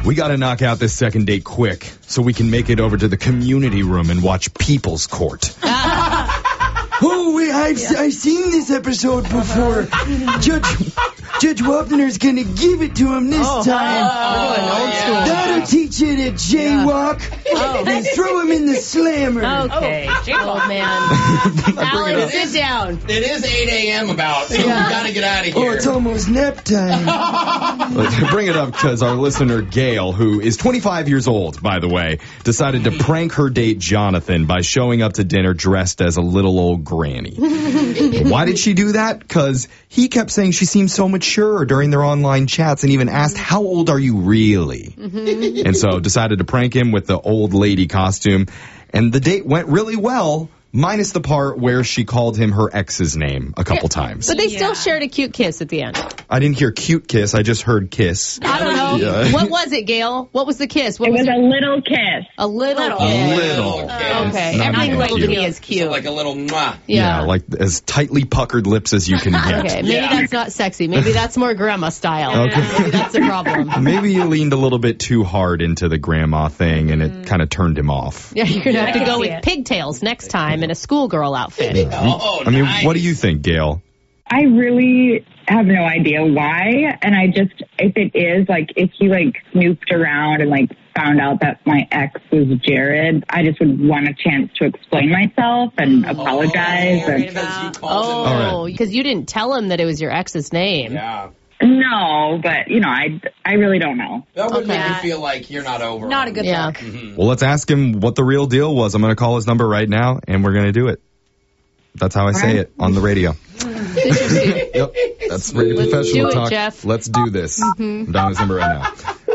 We got to knock out this second date quick so we can make it over to the community room and watch People's Court. Oh, wait, I've seen this episode before. Judge Wapner's gonna give it to him this time. We're going old school. That'll teach you to jaywalk. And throw him in the slammer. Okay, old man. Alan, sit down. It is 8 a.m. about, so we gotta get out of here. Oh, it's almost nap time. Let's bring it up because our listener, Gail, who is 25 years old, by the way, decided to prank her date, Jonathan, by showing up to dinner dressed as a little old granny. Why did she do that? Because he kept saying she seemed so mature during their online chats and even asked, how old are you really? And so decided to prank him with the old lady costume. And the date went really well, minus the part where she called him her ex's name a couple times. But they still shared a cute kiss at the end. I didn't hear cute kiss. I just heard kiss. I don't know. Yeah. What was it, Gail? What was the kiss? What It was your... a little kiss. A little A kiss. little. Okay. Not Everything very little to cute. me is cute. So like a little mwah. Yeah, like as tightly puckered lips as you can get. Okay, maybe that's not sexy. Maybe that's more grandma style. Okay. Maybe that's the problem. Maybe you leaned a little bit too hard into the grandma thing, and it kind of turned him off. Yeah, you're going to have to I go can with see it. pigtails next time in a schoolgirl outfit. Oh, I mean, nice. what do you think, Gail? I really have no idea why. And I just, if it is, like, if he, like, snooped around and, like, found out that my ex was Jared, I just would want a chance to explain myself and apologize. And Because you called him. Oh, because you didn't tell him that it was your ex's name. Yeah. no, but, you know, I really don't know. That would Okay. make you feel like you're not over. Not a good Yeah. look. Well, let's ask him what the real deal was. I'm going to call his number right now, and we're going to do it. That's how I say it on the radio. Yep, that's radio Let's professional do it, talk. Jeff. Let's do this. I'm dialing his number right now.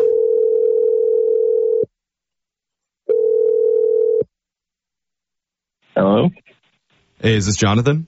Hello? Hey, is this Jonathan?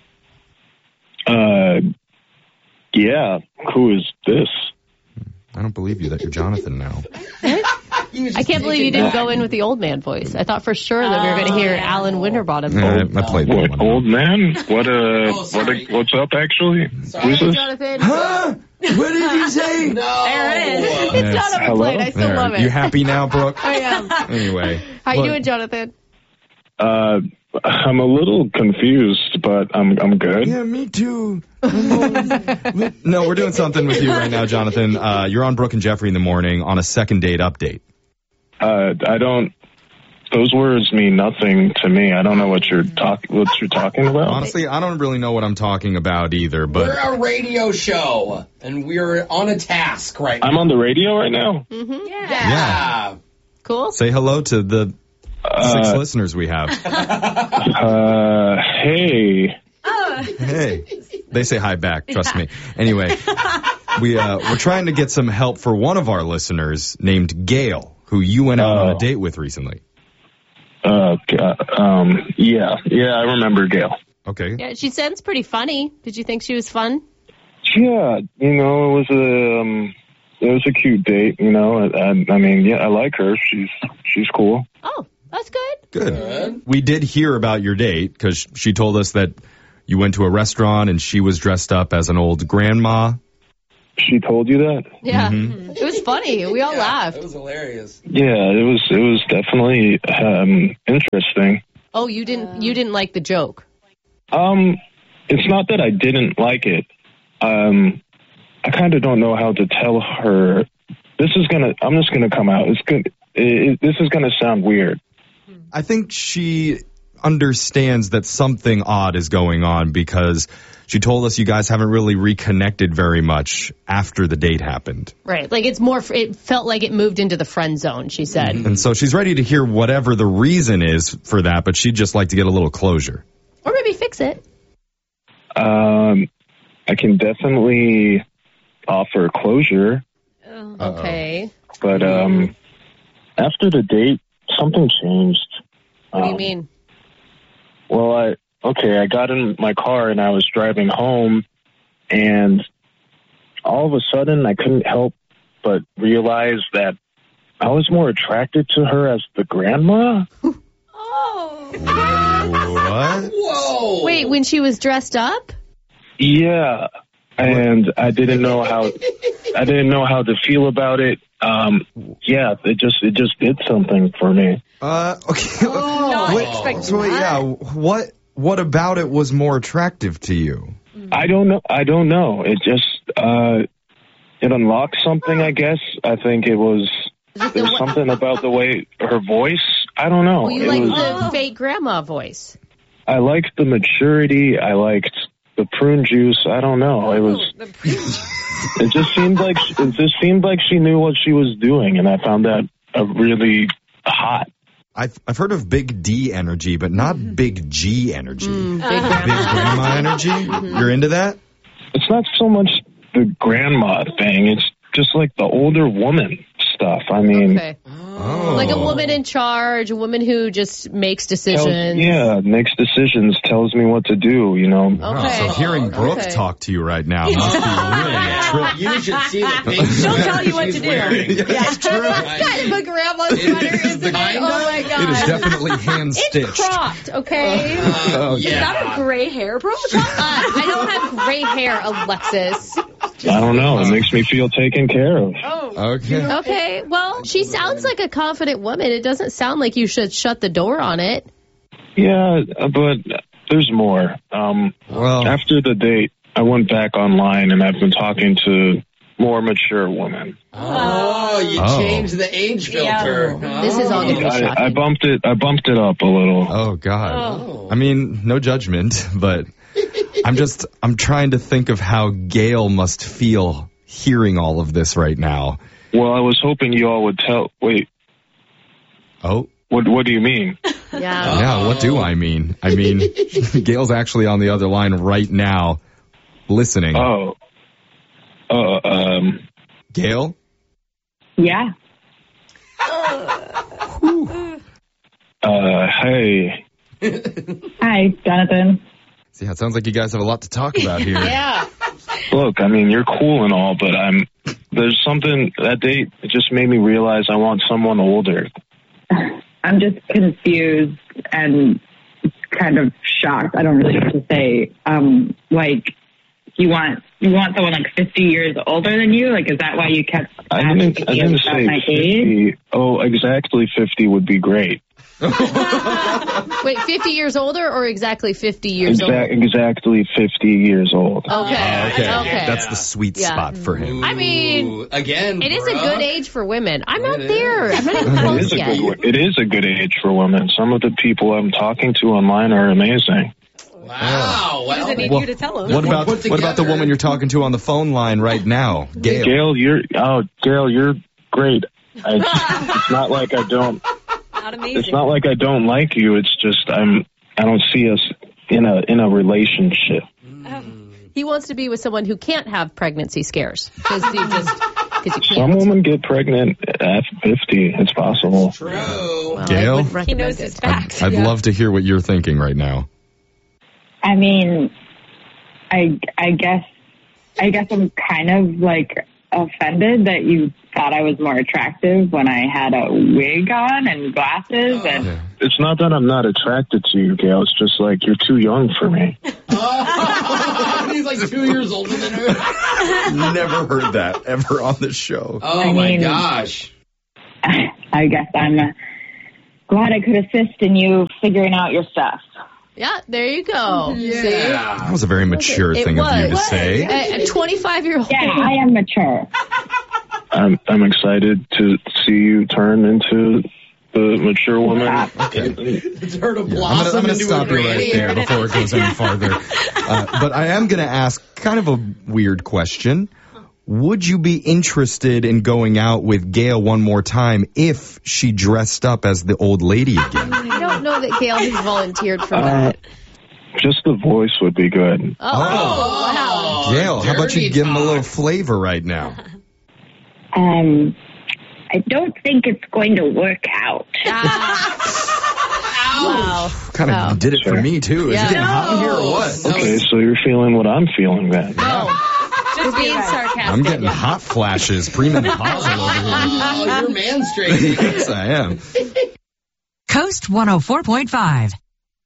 Yeah. Who is this? I don't believe you that you're Jonathan now. I can't believe you didn't go in with the old man voice. I thought for sure that we were going to hear Alan Winterbottom. I played that What, one. old man? sorry. What's up, actually? Sorry. Who's this? Jonathan. Huh? What did you say? No. There it is. Yes. It's Jonathan Hello? played. I still There. love it. You happy now, Brooke? I am. Anyway. How you look, doing, Jonathan? I'm a little confused, but I'm good. Yeah, me too. No, we're doing something with you right now, Jonathan. You're on Brooke and Jeffrey in the morning on a second date update. I don't. Those words mean nothing to me. I don't know what you're talking about. Honestly, I don't really know what I'm talking about either, We're but a radio show, and we're on a task right now. I'm on the radio right now. Yeah. Cool. say hello to the 6 listeners we have. Hey. Hey. They say hi back, trust me. Anyway, we're trying to get some help for one of our listeners named Gail, who you went out on a date with recently. Yeah, I remember Gail. Okay. Yeah, she sounds pretty funny. Did you think she was fun? Yeah, you know, it was a cute date. You know, I mean, yeah, I like her. She's cool. Oh, that's good. Good. We did hear about your date because she told us that you went to a restaurant and she was dressed up as an old grandma. She told you that? Yeah. It was funny. We all laughed. It was hilarious. Yeah, it was definitely interesting. Oh, you didn't like the joke. It's not that I didn't like it. I kind of don't know how to tell her. I'm just gonna come out. This is gonna sound weird. I think she understands that something odd is going on because she told us you guys haven't really reconnected very much after the date happened. Right. Like it felt like it moved into the friend zone, she said. And so she's ready to hear whatever the reason is for that, but she'd just like to get a little closure. Or maybe fix it. I can definitely offer closure, Okay. but after the date, something changed. What do you mean? Well, I got in my car and I was driving home, and all of a sudden I couldn't help but realize that I was more attracted to her as the grandma. What? Whoa. Wait, when she was dressed up? Yeah, and I didn't know how to feel about it. Yeah, it just did something for me. Okay. What about it was more attractive to you? I don't know. It just it unlocked something, I guess. I think there's something about the way her voice. I don't know. Well, you like the fake grandma voice. I liked the maturity. I liked the prune juice. I don't know. It just seemed like she knew what she was doing, and I found that really hot. I've heard of big D energy, but not big G energy. Big grandma energy? You're into that? It's not so much the grandma thing. It's just like the older woman stuff. I mean, like a woman in charge, a woman who just makes decisions. Makes decisions, tells me what to do, you know. Okay. So hearing Brooke talk to you right now must be really a trip. You should see the pink She'll tell you what to do. Yeah, it's true. That's kind of a grandma sweater, isn't it? Oh my God. It is definitely hand-stitched. It's cropped, okay? Is that a gray hair, bro? I don't have gray hair, Alexis. I don't know. It makes me feel taken care of. Okay. Well, she sounds like a confident woman. It doesn't sound like you should shut the door on it. Yeah, but there's more. After the date, I went back online and I've been talking to more mature women. You changed the age filter. Yeah. This is all going to be shocking. I bumped it up a little. Oh God. I mean, no judgment, but I'm trying to think of how Gail must feel hearing all of this right now. Well, I was hoping you all would tell. Wait. Oh. What do you mean? Yeah, what do I mean? I mean, Gail's actually on the other line right now, listening. Oh. Gail? Yeah. Hey. Hi, Jonathan. See, it sounds like you guys have a lot to talk about here. Yeah. Look, I mean, you're cool and all, but there's something, that date, it just made me realize I want someone older. I'm just confused and kind of shocked. I don't really know what to say. You want someone like 50 years older than you? Like, is that why you kept asking I didn't say my 50. age? Oh, exactly 50 would be great. Wait, 50 years older or exactly 50 years old? Exactly 50 years old. Okay. That's the sweet spot for him. I mean, again, it is a good age for women. I'm not there. I'm not even close yet. It is a good age for women. Some of the people I'm talking to online are amazing. Wow. He doesn't need you to tell him. What about the woman you're talking to on the phone line right now, Gail? Gail, you're great. It's not like I don't. Not amazing. It's not like I don't like you. It's just I don't see us in a relationship. He wants to be with someone who can't have pregnancy scares because you can't. Some women get pregnant at 50. It's possible. True. Well, Gail, he knows his facts. I'd love to hear what you're thinking right now. I mean, I guess I'm kind of like offended that you thought I was more attractive when I had a wig on and glasses. And it's not that I'm not attracted to you, Gail. It's just like you're too young for me. He's like 2 years older than her. Never heard that ever on the show. Oh, my gosh. I guess I'm glad I could assist in you figuring out your stuff. Yeah, there you go. Yeah. See? That was a very mature thing of you to say. A 25-yeold. Yeah, I am mature. I'm excited to see you turn into the mature woman. It's her to I'm blossom going to into stop a you right there before it goes any farther. But I am going to ask kind of a weird question. Would you be interested in going out with Gail one more time if she dressed up as the old lady again? I don't know that Gail has volunteered for that. Just the voice would be good. Oh, wow. Gail, how about you give him a little flavor right now? I don't think it's going to work out. Wow. Kind of did it for me, too. Is it getting hot in here or what? Okay, so you're feeling what I'm feeling then. Just being sarcastic. I'm getting hot flashes, premenopausal over here. Oh, you're man-straight. Yes, I am. Coast 104.5.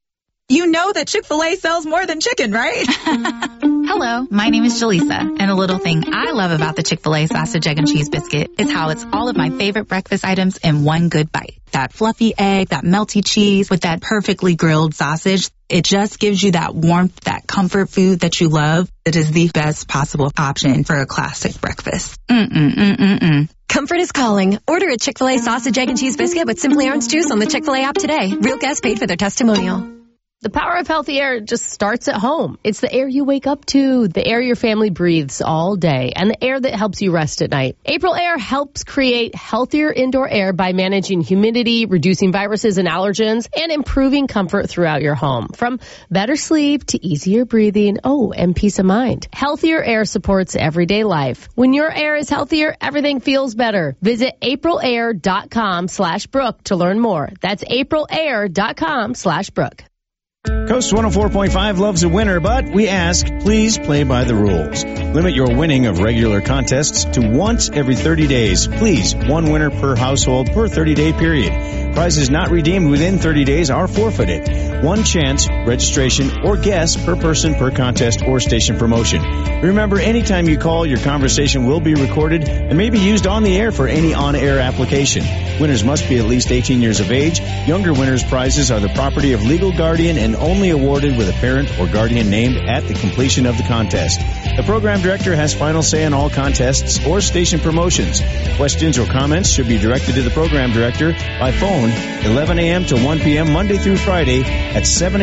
You know that Chick-fil-A sells more than chicken, right? Hello, my name is Jaleesa, and a little thing I love about the Chick-fil-A sausage, egg, and cheese biscuit is how it's all of my favorite breakfast items in one good bite. That fluffy egg, that melty cheese with that perfectly grilled sausage. It just gives you that warmth, that comfort food that you love. It is the best possible option for a classic breakfast. Comfort is calling. Order a Chick-fil-A sausage, egg, and cheese biscuit with Simply Orange Juice on the Chick-fil-A app today. Real guests paid for their testimonial. The power of healthy air just starts at home. It's the air you wake up to, the air your family breathes all day, and the air that helps you rest at night. April Air helps create healthier indoor air by managing humidity, reducing viruses and allergens, and improving comfort throughout your home. From better sleep to easier breathing, and peace of mind. Healthier air supports everyday life. When your air is healthier, everything feels better. Visit aprilair.com/Brooke to learn more. That's aprilair.com/Brooke. Coast 104.5 loves a winner, but we ask, please play by the rules. Limit your winning of regular contests to once every 30 days. Please, one winner per household per 30-day period. Prizes not redeemed within 30 days are forfeited. One chance, registration, or guess per person per contest or station promotion. Remember, anytime you call, your conversation will be recorded and may be used on the air for any on-air application. Winners must be at least 18 years of age. Younger winners' prizes are the property of legal guardian and only awarded with a parent or guardian named at the completion of the contest. The program director has final say on all contests or station promotions. Questions or comments should be directed to the program director by phone 11 a.m. to 1 p.m. Monday through Friday at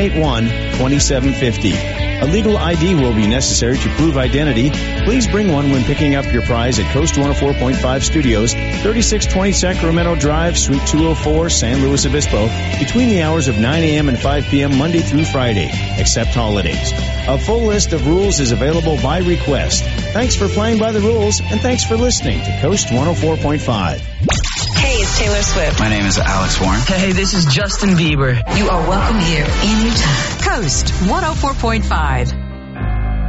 781-2750. A legal ID will be necessary to prove identity. Please bring one when picking up your prize at Coast 104.5 Studios, 3620 Sacramento Drive, Suite 204, San Luis Obispo, between the hours of 9 a.m. and 5 p.m. Monday through Friday, except holidays. A full list of rules is available by request. Thanks for playing by the rules, and thanks for listening to Coast 104.5. Hey, it's Taylor Swift. My name is Alex Warren. Hey, this is Justin Bieber. You are welcome here anytime. Coast 104.5.